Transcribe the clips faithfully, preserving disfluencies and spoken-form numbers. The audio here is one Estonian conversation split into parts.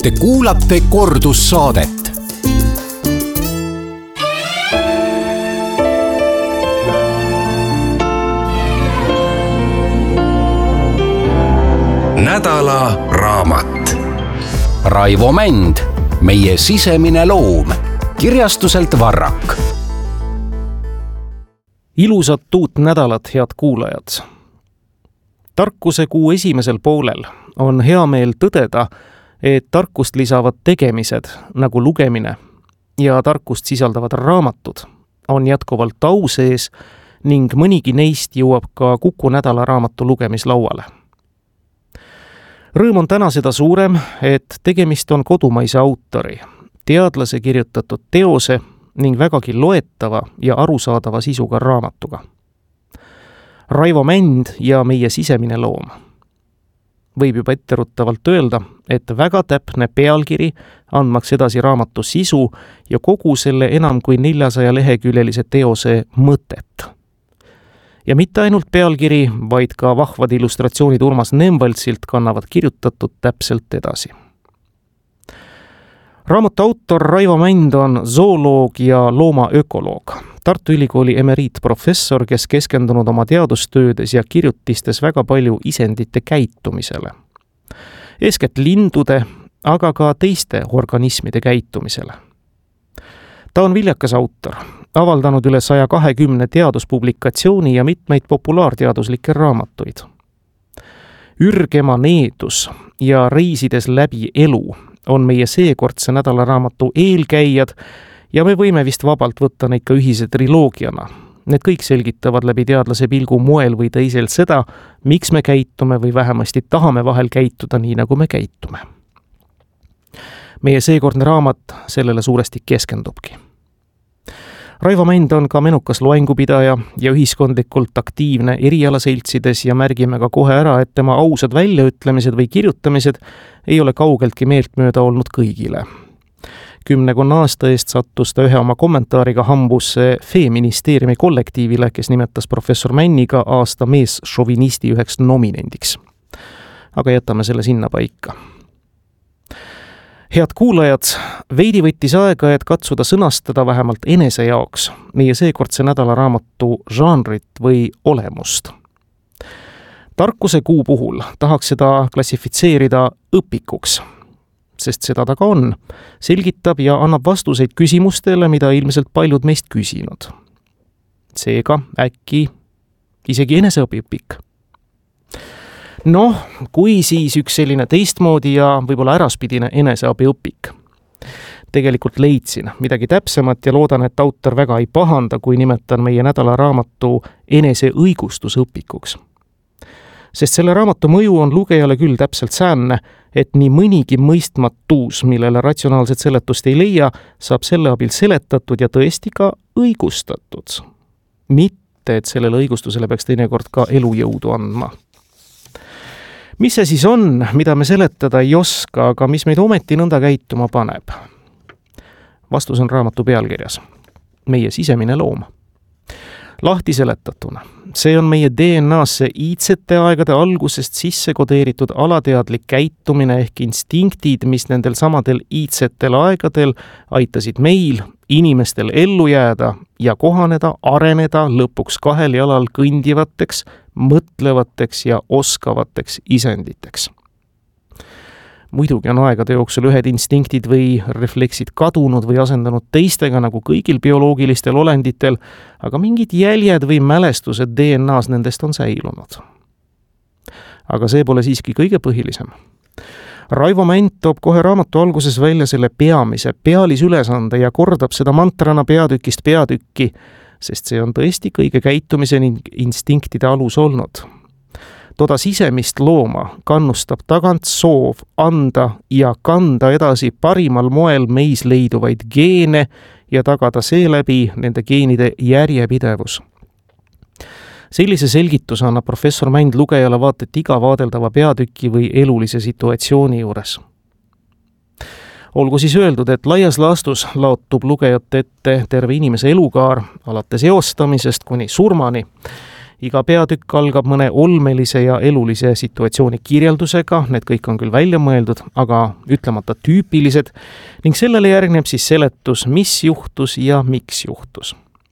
Te kuulate kordussaadet. Nädala raamat. Raivo Mänd, meie sisemine loom. Kirjastuselt Varrak. Ilusat uut nädalat, head kuulajad! Tarkuse kuu esimesel poolel on hea meel tõdeda, et tarkust lisavad tegemised nagu lugemine ja tarkust sisaldavad raamatud on jätkuvalt au sees ning mõnigi neist jõuab ka Kuku nädala raamatu lugemislauale. Rõõm on täna seda suurem, et tegemist on kodumaise autori, teadlase kirjutatud teose ning vägagi loetava ja arusaadava sisuga raamatuga. Raivo Mänd ja meie sisemine loom. Võib juba etteruttavalt öelda, et väga täpne pealkiri, andmaks edasi raamatu sisu ja kogu selle enam kui neljasaja leheküljelise teose mõtet. Ja mitte ainult pealkiri, vaid ka vahvad illustratsioonid Urmas Nemvaltsilt kannavad kirjutatud täpselt edasi. Raamatu autor Raivo Mänd on zooloog ja loomaökoloog. Tartu Ülikooli emeriitprofessor, kes keskendunud oma teadustöödes ja kirjutistes väga palju isendite käitumisele. Eeskätt lindude, aga ka teiste organismide käitumisele. Ta on viljakas autor, avaldanud üle saja kahekümne teaduspublikatsiooni ja mitmeid populaarteaduslikke raamatuid. Ürgema needus ja reisides läbi elu on meie seekordse nädalaraamatu eelkäijad ja me võime vist vabalt võtta neid ka ühise triloogiana. Need kõik selgitavad läbi teadlase pilgu moel või teisel seda, miks me käitume või vähemasti tahame vahel käituda nii, nagu me käitume. Meie seekordne raamat sellele suuresti keskendubki. Raivo Mänd on ka menukas loengupidaja ja ühiskondlikult aktiivne erialaseltsides ja märgime ka kohe ära, et tema ausad väljaütlemised või kirjutamised ei ole kaugeltki meeltmööda olnud kõigile. Kümnekonna aasta eest sattus ta ühe oma kommentaariga hambusse Feministeeriumi kollektiivile, kes nimetas professor Männiga aasta meesšovinisti üheks nominendiks. Aga jätame selle sinna paika. Head kuulajad, veidi võttis aega, et katsuda sõnastada vähemalt enese jaoks meie seekordse nädalaraamatu žanrit või olemust. Tarkuse kuu puhul tahaks seda klassifitseerida õpikuks, sest seda ta ka on, selgitab ja annab vastuseid küsimustele, mida ilmselt paljud meist küsinud. Seega äkki isegi eneseõpipik. Noh, kui siis üks selline teistmoodi ja võib-olla äraspidine eneseabiõpik. Tegelikult leidsin midagi täpsemat ja loodan, et autor väga ei pahanda, kui nimetan meie nädalaraamatu eneseõigustusõpikuks. Sest selle raamatu mõju on lugejale küll täpselt säänne, et nii mõnigi mõistmatus, millele ratsionaalset seletust ei leia, saab selle abil seletatud ja tõesti ka õigustatud. Mitte, et sellele õigustusele peaks teinekord ka elujõudu andma. Mis see siis on, mida me seletada ei oska, aga mis meid ometi nõnda käituma paneb? Vastus on raamatu pealkirjas. Meie sisemine loom. Lahti seletatuna. See on meie D N A-sse iidsete aegade algusest sisse kodeeritud alateadlik käitumine ehk instinktid, mis nendel samadel iidsetel aegadel aitasid meil, inimestel ellu jääda ja kohaneda, areneda lõpuks kahel jalal kõndivateks, mõtlevateks ja oskavateks isenditeks. Muidugi on aegade jooksul ühed instinktid või refleksid kadunud või asendanud teistega nagu kõigil bioloogilistel olenditel, aga mingid jäljed või mälestused D N A-s nendest on säilunud. Aga see pole siiski kõige põhilisem. Raivo Mänd toob kohe raamatu alguses välja selle peamise pealisülesande ja kordab seda mantrana peatükist peatükki, sest see on tõesti kõige käitumise ning instinktide alus olnud. Toda sisemist looma kannustab tagant soov anda ja kanda edasi parimal moel meis leiduvaid geene ja tagada seeläbi nende geenide järjepidevus. Sellise selgituse annab professor Mänd lugejale vaatet iga vaadeldava peatüki või elulise situatsiooni juures. Olgu siis öeldud, et laias laastus laotub lugejate ette terve inimese elukaar, alates eostamisest kuni surmani, iga peatükk algab mõne olmelise ja elulise situatsiooni kirjeldusega, need kõik on küll välja mõeldud, aga ütlemata tüüpilised, ning sellele järgneb siis seletus, mis juhtus ja miks juhtus.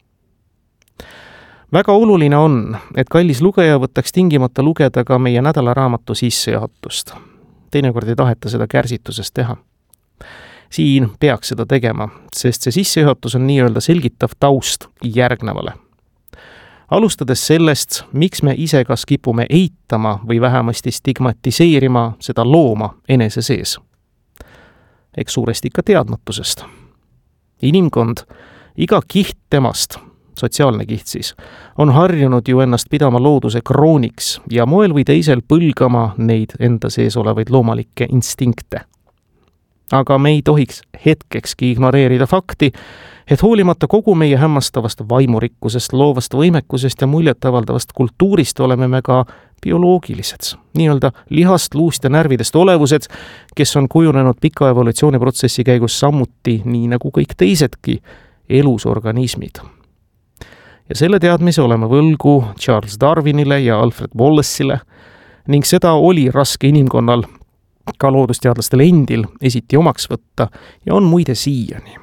Väga oluline on, et kallis lugeja võtaks tingimata lugeda ka meie nädalaraamatu sissejuhatust. Teinekord ei taheta seda kärsitusest teha. Siin peaks seda tegema, sest see sissejuhatus on nii-öelda selgitav taust järgnevale. Alustades sellest, miks me ise kas kipume eitama või vähemasti stigmatiseerima seda looma enese sees. Eks suuresti ikka teadmatusest. Inimkond, iga kiht temast, sotsiaalne kiht siis, on harjunud ju ennast pidama looduse krooniks ja moel või teisel põlgama neid enda sees olevaid loomalikke instinkte. Aga me ei tohiks hetkekski ignoreerida fakti, et hoolimata kogu meie hämmastavast vaimurikkusest, loovast võimekusest ja muljetavaldavast kultuurist oleme me ka bioloogilised, nii-öelda lihast, luust ja närvidest olevused, kes on kujunenud pika evolutsiooniprotsessi käigus samuti, nii nagu kõik teisedki, elusorganismid. Ja selle teadmise oleme võlgu Charles Darwinile ja Alfred Wallace'ile ning seda oli raske inimkonnal ka loodusteadlastel endil esiti omaks võtta ja on muide siiani.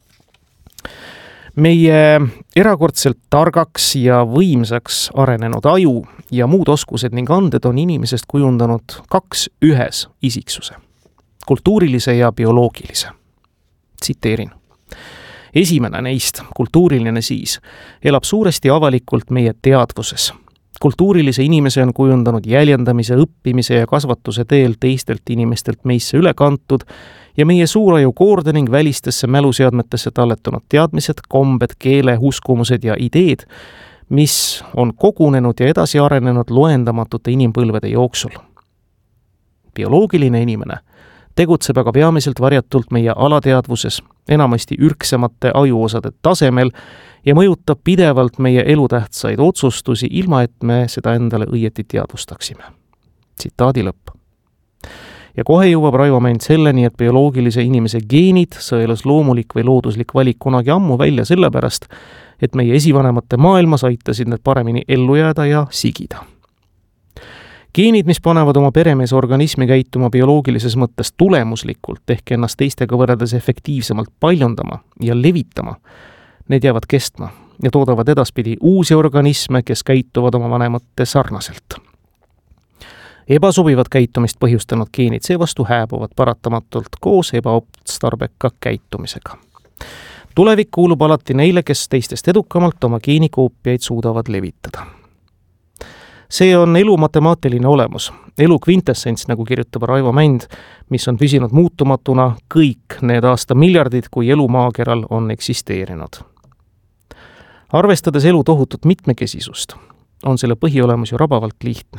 Meie erakordselt targaks ja võimsaks arenenud aju ja muud oskused ning anded on inimesest kujundanud kaks ühes isiksuse, kultuurilise ja bioloogilise. Tsiteerin. Esimene neist, kultuuriline siis, elab suuresti avalikult meie teadvuses. Kultuurilise inimese on kujundanud jäljendamise, õppimise ja kasvatuse teel teistelt inimestelt meisse üle kantud ja meie suuraju koorde ning välistesse mäluseadmetesse talletunud teadmised, kombed, keele, uskumused ja ideed, mis on kogunenud ja edasi arenenud loendamatute inimpõlvede jooksul. Bioloogiline inimene tegutseb aga peamiselt varjatult meie alateadvuses, enamasti ürksemate ajuosade tasemel ja mõjutab pidevalt meie elutähtsaid otsustusi, ilma et me seda endale õieti teadvustaksime. Tsitaadi lõpp. Ja kohe jõuab Raivo Mänd selleni, et bioloogilise inimese geenid, sõelas loomulik või looduslik valik kunagi ammu välja sellepärast, et meie esivanemate maailmas aitasid need paremini ellu jääda ja sigida. Geenid, mis panevad oma peremees organismi käituma bioloogilises mõttes tulemuslikult ehk ennast teistega võrreldes efektiivsemalt paljundama ja levitama, need jäävad kestma ja toodavad edaspidi uusi organisme, kes käituvad oma vanemate sarnaselt. Ebasobivat käitumist põhjustanud geenid seevastu hääbuvad paratamatult koos ebaotstarbeka käitumisega. Tulevik kuulub alati neile, kes teistest edukamalt oma geenikoopiaid suudavad levitada. See on elu matemaatiline olemus, elu kvintessents, nagu kirjutab Raivo Mänd, mis on püsinud muutumatuna kõik need aastamiljardid, kui elu maakeral on eksisteerinud. Arvestades elu tohutut mitmekesisust, on selle põhiolemus ju rabavalt lihtne.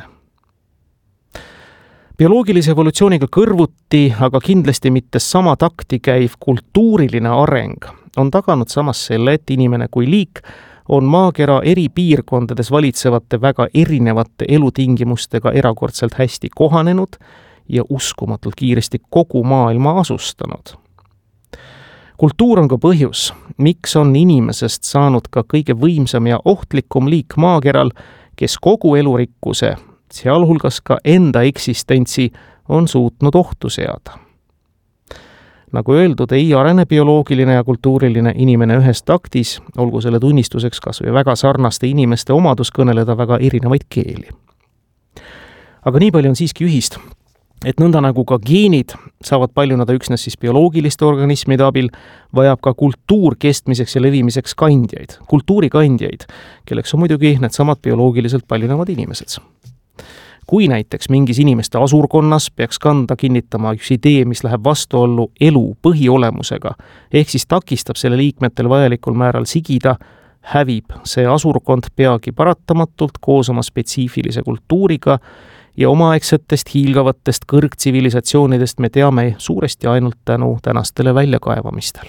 Bioloogilise evolutsiooniga kõrvuti, aga kindlasti mitte sama takti käiv kultuuriline areng on taganud samas selle, et inimene kui liik on maakera eri piirkondades valitsevate väga erinevate elutingimustega erakordselt hästi kohanenud ja uskumatult kiiresti kogu maailma asustanud. Kultuur on ka põhjus, miks on inimesest saanud ka kõige võimsam ja ohtlikum liik maakeral, kes kogu elurikkuse, sealhulgas ka enda eksistentsi, on suutnud ohtu seada. Nagu öeldud, ei arene bioloogiline ja kultuuriline inimene ühes taktis, olgu selle tunnistuseks kas või väga sarnaste inimeste omadus kõneleda väga erinevaid keeli. Aga nii palju on siiski ühist, et nõnda nagu ka geenid saavad paljunada üksnes siis bioloogiliste organismide abil, vajab ka kultuur kestmiseks ja levimiseks kandjaid, kultuurikandjaid, kelleks on muidugi needsamad bioloogiliselt paljunevad inimesed. Kui näiteks mingis inimeste asurkonnas peaks kanda kinnitama üks idee, mis läheb vastuollu elu põhiolemusega, ehk siis takistab selle liikmetel vajalikul määral sigida, hävib see asurkond peagi paratamatult koos oma spetsiifilise kultuuriga ja omaaegsetest hiilgavatest kõrgtsivilisatsioonidest me teame suuresti ainult tänu tänastele väljakaevamistele.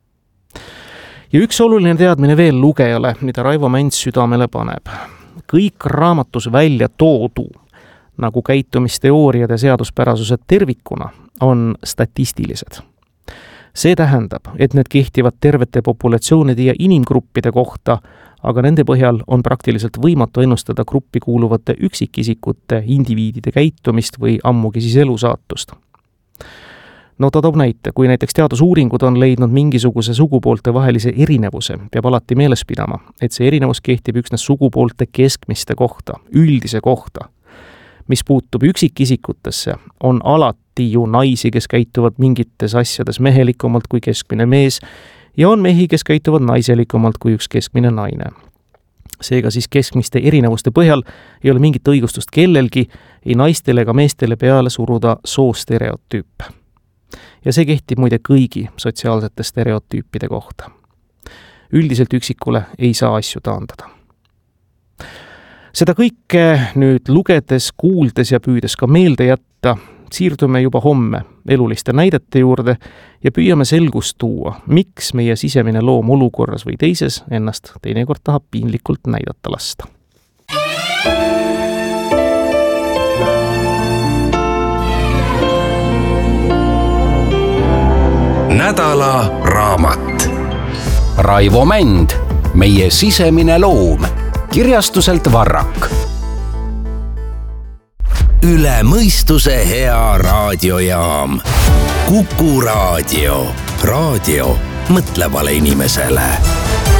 Ja üks oluline teadmine veel lugejale, mida Raivo Mänd südamele paneb. Kõik raamatus välja toodu, nagu käitumisteooriad ja seaduspärasused tervikuna, on statistilised. See tähendab, et need kehtivad tervete populatsioonide ja inimgruppide kohta, aga nende põhjal on praktiliselt võimatu ennustada gruppi kuuluvate üksikisikute, indiviidide käitumist või ammugi siis elusaatust. No ta toob näite, kui näiteks teadusuuringud on leidnud mingisuguse sugupoolte vahelise erinevuse, peab alati meeles pidama, et see erinevus kehtib üksnes sugupoolte keskmiste kohta, üldise kohta. Mis puutub üksikisikutesse, on alati ju naisi, kes käituvad mingites asjades mehelikumalt kui keskmine mees ja on mehi, kes käituvad naiselikumalt kui üks keskmine naine. Seega siis keskmiste erinevuste põhjal ei ole mingit õigustust kellelgi, ei naistele ega meestele peale suruda soostereotüüpe. Ja see kehtib muide kõigi sotsiaalsete stereotüüpide kohta. Üldiselt üksikule ei saa asju taandada. Seda kõike nüüd lugedes, kuuldes ja püüdes ka meelde jätta, siirdume juba homme eluliste näidete juurde ja püüame selgust tuua, miks meie sisemine loom olukorras või teises ennast teinekord tahab piinlikult näidata lasta. Nädala raamat. Raivo Mänd, meie sisemine loom. Kirjastuselt Varrak. Üle mõistuse hea raadiojaam. Kuku raadio. Raadio mõtlevale inimesele.